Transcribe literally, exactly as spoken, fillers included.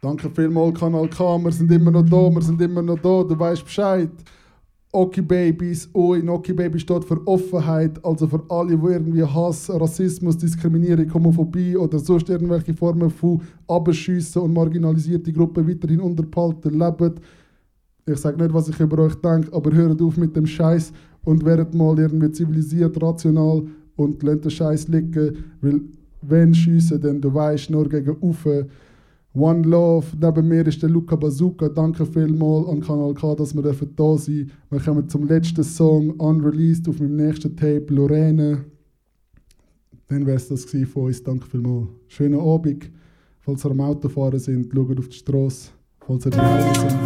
Danke vielmals, Kanal K. Wir sind immer noch da, wir sind immer noch da. Du weißt Bescheid. Oki Babies, O in Oki Baby steht für Offenheit, also für alle, die irgendwie Hass, Rassismus, Diskriminierung, Homophobie oder sonst irgendwelche Formen von Abschiessen und marginalisierte Gruppen weiterhin unterhalten leben. Ich sage nicht, was ich über euch denke, aber hört auf mit dem Scheiß und werdet mal irgendwie zivilisiert, rational und lasst den Scheiß liegen, weil wenn schiessen, dann du weißt, nur gegen Ufe. One Love, neben mir ist der Luca Bazooka. Danke vielmals an Kanal K, dass wir da sein dürfen. Wir kommen zum letzten Song, unreleased, auf meinem nächsten Tape, Lorene. Dann wäre es das von uns. Danke vielmals. Schönen Abend. Falls ihr am Autofahren sind, schaut auf die Straße. Falls ihr daheim sind.